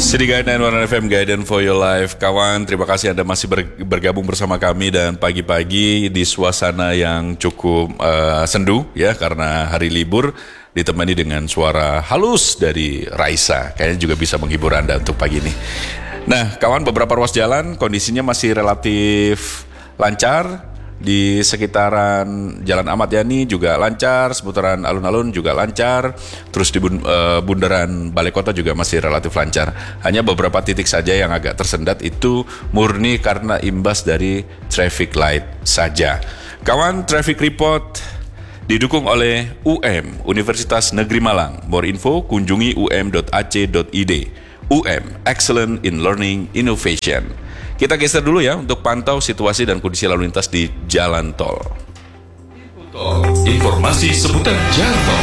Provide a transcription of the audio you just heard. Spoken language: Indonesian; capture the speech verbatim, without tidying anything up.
City Guide sembilan puluh satu F M, Guidance for Your Life. Kawan, terima kasih Anda masih bergabung bersama kami dan pagi-pagi di suasana yang cukup uh, sendu ya karena hari libur, ditemani dengan suara halus dari Raisa. Kayaknya juga bisa menghibur Anda untuk pagi ini. Nah, kawan, beberapa ruas jalan kondisinya masih relatif lancar. Di sekitaran Jalan Ahmad Yani juga lancar, seputaran alun-alun juga lancar, terus di bun, uh, bundaran Balai Kota juga masih relatif lancar. Hanya beberapa titik saja yang agak tersendat, itu murni karena imbas dari traffic light saja. Kawan, traffic report didukung oleh U M, Universitas Negeri Malang. More info kunjungi u m dot a c dot i d. U M, Excellent in Learning Innovation. Kita geser dulu ya untuk pantau situasi dan kondisi lalu lintas di jalan tol. Informasi seputar jalan tol.